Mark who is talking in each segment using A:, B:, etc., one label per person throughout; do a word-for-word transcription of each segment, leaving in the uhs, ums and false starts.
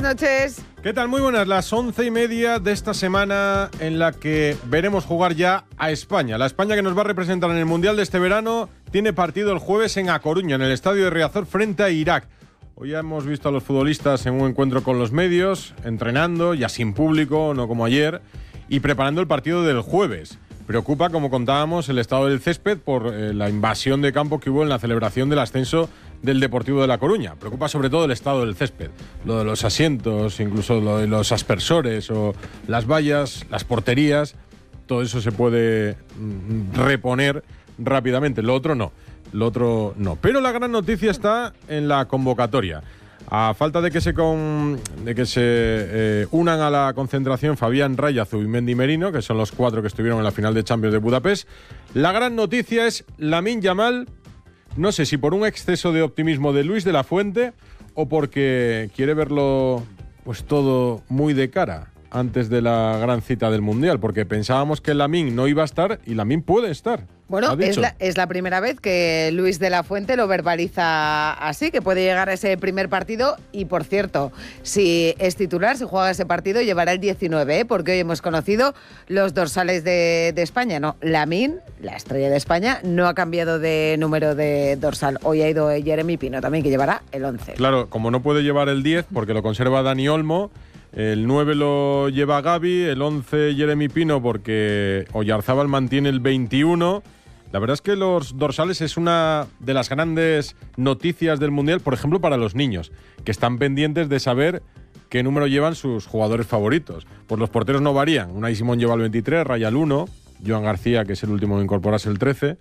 A: noches.
B: ¿Qué tal? Muy buenas. Las once y media de esta semana en la que veremos jugar ya a España. La España que nos va a representar en el Mundial de este verano tiene partido el jueves en A Coruña, en el estadio de Riazor, frente a Irak. Hoy ya hemos visto a los futbolistas en un encuentro con los medios, entrenando, ya sin público, no como ayer, y preparando el partido del jueves. Preocupa, como contábamos, el estado del césped por eh, la invasión de campo que hubo en la celebración del ascenso del Deportivo de La Coruña. Preocupa sobre todo el estado del césped, lo de los asientos, incluso lo de los aspersores o las vallas, las porterías. Todo eso se puede mm, reponer rápidamente. Lo otro no, lo otro no. Pero la gran noticia está en la convocatoria. A falta de que se, con, de que se eh, unan a la concentración Fabián, Raya, Zubimendi y Merino, que son los cuatro que estuvieron en la final de Champions de Budapest, la gran noticia es Lamine Yamal, no sé si por un exceso de optimismo de Luis de la Fuente o porque quiere verlo pues todo muy de cara antes de la gran cita del Mundial, porque pensábamos que Lamine no iba a estar y Lamine puede estar.
A: Bueno, es la, es la primera vez que Luis de la Fuente lo verbaliza así, que puede llegar a ese primer partido. Y, por cierto, si es titular, si juega ese partido, llevará el diecinueve, ¿eh? Porque hoy hemos conocido los dorsales de, de España. No, Lamine, la estrella de España, no ha cambiado de número de dorsal. Hoy ha ido Jeremy Pino también, que llevará el once.
B: Claro, como no puede llevar el diez, porque lo conserva Dani Olmo, el nueve lo lleva Gavi, el once Jeremy Pino, porque Oyarzábal mantiene el veintiuno. La verdad es que los dorsales es una de las grandes noticias del Mundial, por ejemplo, para los niños, que están pendientes de saber qué número llevan sus jugadores favoritos. Pues los porteros no varían. Unai Simón lleva el veintitrés, Raya el uno, Joan García, que es el último en incorporarse, el trece.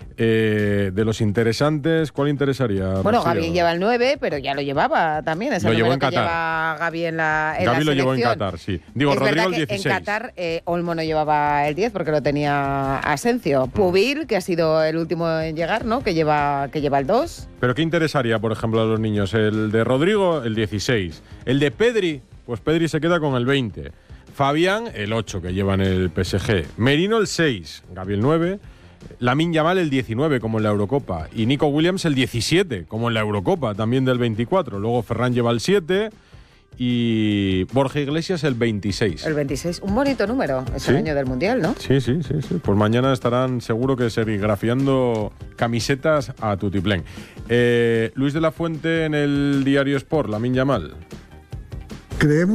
B: Eh, de los interesantes, ¿cuál interesaría?
A: Bueno,
B: Rocío?
A: Gavi lleva el nueve, pero ya lo llevaba también. Es el
B: lo llevó en
A: que
B: Qatar.
A: Lleva Gavi en la, en
B: Gavi
A: la
B: lo
A: selección.
B: llevó en Qatar, sí. Digo,
A: es
B: Rodrigo
A: verdad
B: el
A: que
B: dieciséis.
A: en Qatar eh, Olmo no llevaba el diez porque lo tenía Asensio. Pubil, que ha sido el último en llegar, ¿no? Que lleva, que lleva el dos.
B: ¿Pero qué interesaría, por ejemplo, a los niños? El de Rodrigo, el dieciséis. El de Pedri, pues Pedri se queda con el veinte. Fabián, el ocho, que lleva en el P S G. Merino, el seis. Gavi, el nueve. Lamine Yamal, el diecinueve, como en la Eurocopa. Y Nico Williams, el diecisiete, como en la Eurocopa, también del veinticuatro. Luego Ferran lleva el siete y Borja Iglesias el veintiséis.
A: El veintiséis, un bonito número. Es
B: ¿Sí?
A: el año del Mundial, ¿no?
B: Sí, sí, sí, sí. Pues mañana estarán seguro que serigrafiando camisetas a tutiplén. Eh, Luis de la Fuente en el diario Sport, Lamine Yamal.
C: Creemos